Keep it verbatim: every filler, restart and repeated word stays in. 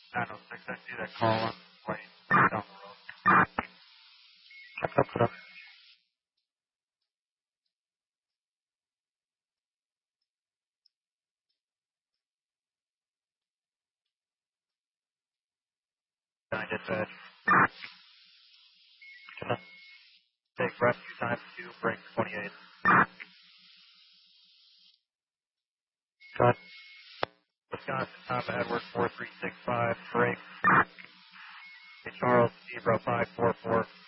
nine oh six, I see that call on the way down the road. Check up for them. I dispatch. Gonna take rescue time to break twenty-eight. Cut. Wisconsin, Tom Edward, four three six five, break. Hey, Charles, Zebra, five four four.